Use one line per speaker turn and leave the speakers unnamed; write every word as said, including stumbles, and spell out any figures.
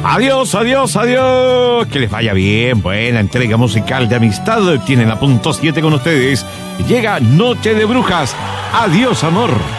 Adiós, adiós, adiós. Que les vaya bien. Buena entrega musical de amistad. Tienen la punto siete con ustedes. Llega Noche de Brujas. Adiós, amor.